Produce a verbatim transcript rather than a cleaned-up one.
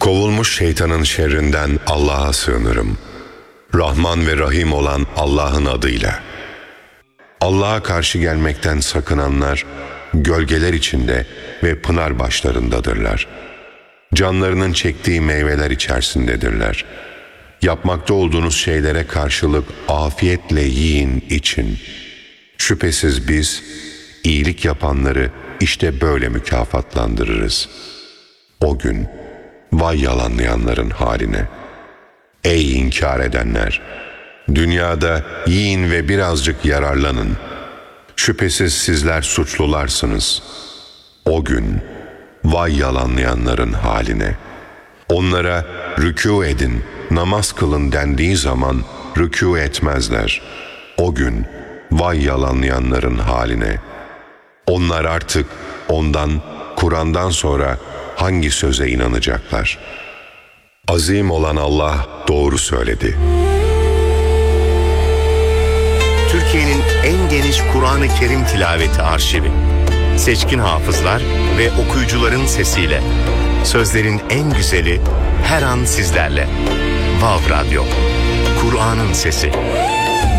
Kovulmuş şeytanın şerrinden Allah'a sığınırım. Rahman ve Rahim olan Allah'ın adıyla. Allah'a karşı gelmekten sakınanlar, gölgeler içinde ve pınar başlarındadırlar. Canlarının çektiği meyveler içerisindedirler. Yapmakta olduğunuz şeylere karşılık afiyetle yiyin, için. Şüphesiz biz, iyilik yapanları işte böyle mükafatlandırırız. O gün, vay yalanlayanların haline. Ey inkar edenler! Dünyada yiyin ve birazcık yararlanın. Şüphesiz sizler suçlularsınız. O gün, vay yalanlayanların haline. Onlara rükû edin, namaz kılın dendiği zaman rükû etmezler. O gün, vay yalanlayanların haline. Onlar artık ondan, Kur'an'dan sonra hangi söze inanacaklar? Azim olan Allah doğru söyledi. Türkiye'nin en geniş Kur'an-ı Kerim tilaveti arşivi. Seçkin hafızlar ve okuyucuların sesiyle. Sözlerin en güzeli her an sizlerle. Vav Radyo. Kur'an'ın sesi.